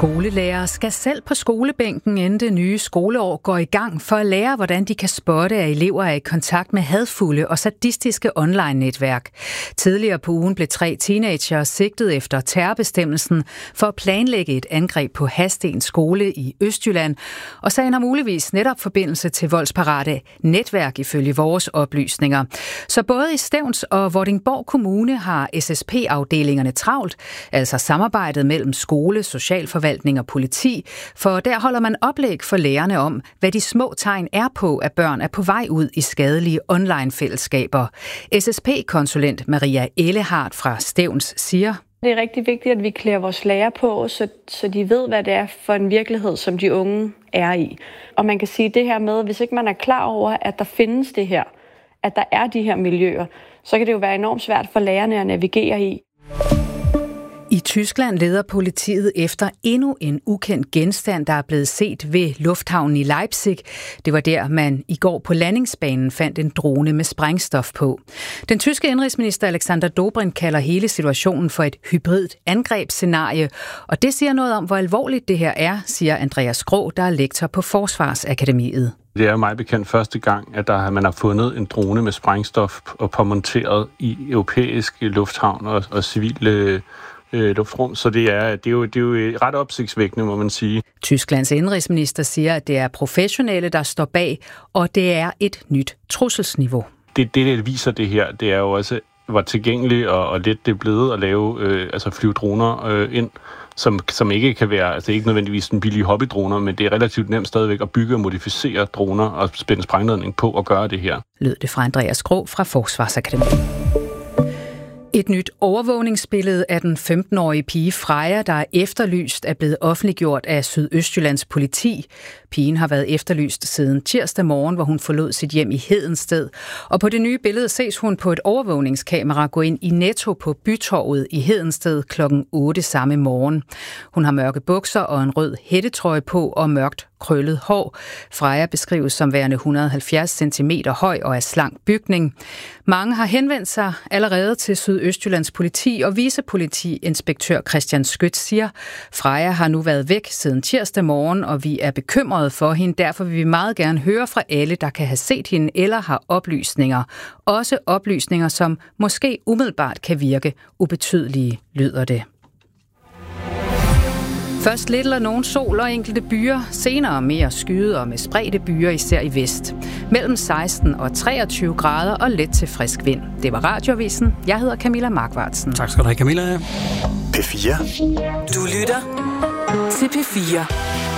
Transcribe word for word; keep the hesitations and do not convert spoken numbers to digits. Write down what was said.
Skolelærere skal selv på skolebænken, inden det nye skoleår går i gang, for at lære, hvordan de kan spotte, at elever er i kontakt med hadfulde og sadistiske online-netværk. Tidligere på ugen blev tre teenagere sigtet efter terrorbestemmelsen for at planlægge et angreb på Hadsten skole i Østjylland, og sagen har muligvis netop forbindelse til voldsparate netværk ifølge vores oplysninger. Så både i Stevns og Vordingborg Kommune har S S P-afdelingerne travlt, altså samarbejdet mellem skole, socialforvaltning og politi, for der holder man oplæg for lærerne om, hvad de små tegn er på, at børn er på vej ud i skadelige online-fællesskaber. S S P-konsulent Maria Ellehardt fra Stevns siger: Det er rigtig vigtigt, at vi klæder vores lærere på, så, så de ved, hvad det er for en virkelighed, som de unge er i. Og man kan sige det her med, hvis ikke man er klar over, at der findes det her, at der er de her miljøer, så kan det jo være enormt svært for lærerne at navigere i. I Tyskland leder politiet efter endnu en ukendt genstand, der er blevet set ved lufthavnen i Leipzig. Det var der, man i går på landingsbanen fandt en drone med sprængstof på. Den tyske indrigsminister Alexander Dobrindt kalder hele situationen for et hybridt angrebsscenarie, og det siger noget om, hvor alvorligt det her er, siger Andreas Grå, der er lektor på Forsvarsakademiet. Det er mig bekendt første gang, at der, man har fundet en drone med sprængstof og påmonteret i europæiske lufthavn og, og civile luftrum, så det er, det, er jo, det er jo ret opsigtsvækkende, må man sige. Tysklands indrigsminister siger, at det er professionelle, der står bag, og det er et nyt trusselsniveau. Det, det, det viser det her, det er jo også, hvor tilgængeligt og, og let det er blevet at lave, øh, altså flyve droner øh, ind, som, som ikke kan være, altså ikke nødvendigvis en billig hobbydroner, men det er relativt nemt stadigvæk at bygge og modificere droner og spænde sprængladning på og gøre det her. Lød det fra Andreas Grå fra Forsvarsakademiet. Et nyt overvågningsbillede af den femten-årige pige Freja, der er efterlyst, er blevet offentliggjort af Sydøstjyllands politi. Pigen har været efterlyst siden tirsdag morgen, hvor hun forlod sit hjem i Hedensted. Og på det nye billede ses hun på et overvågningskamera gå ind i Netto på Bytorvet i Hedensted klokken otte samme morgen. Hun har mørke bukser og en rød hættetrøje på og mørkt krøllet hår. Freja beskrives som værende et hundrede og halvfjerds centimeter høj og af slank bygning. Mange har henvendt sig allerede til Sydøstjyllands politi, og vicepolitiinspektør Christian Skødt siger, Freja har nu været væk siden tirsdag morgen, og vi er bekymrede for hende. Derfor vil vi meget gerne høre fra alle, der kan have set hende eller har oplysninger. Også oplysninger, som måske umiddelbart kan virke ubetydelige, lyder det. Først lidt eller nogen sol og enkelte byer, senere mere skyde og med spredte byer, især i vest. Mellem seksten og treogtyve grader og let til frisk vind. Det var Radioavisen. Jeg hedder Camilla Markvartsen. Tak skal du have, Camilla. P fire. Du lytter til P fire.